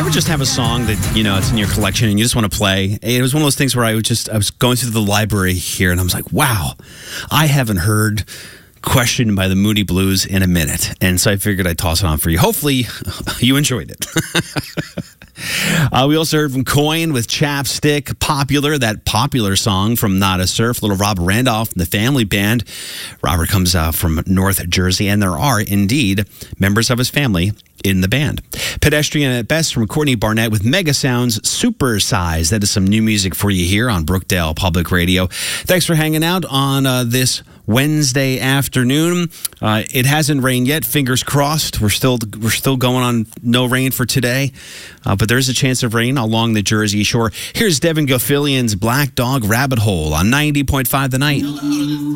ever just have a song that, it's in your collection and you just want to play? It was one of those things where I was going through the library here and I was like, wow, I haven't heard Question by the Moody Blues in a minute. And so I figured I'd toss it on for you. Hopefully you enjoyed it. We also heard from Coin with Chapstick, Popular, that popular song from Not a Surf, little Robert Randolph and the Family Band. Robert comes from North Jersey, and there are indeed members of his family in the band. Pedestrian at Best from Courtney Barnett with Mega Sounds Super Size. That is some new music for you here on Brookdale Public Radio. Thanks for hanging out on this Wednesday afternoon. It hasn't rained yet. Fingers crossed. We're still going on no rain for today, but there is a chance of rain along the Jersey Shore. Here's Devin Gilfillian's Black Dog Rabbit Hole on 90.5 The Night.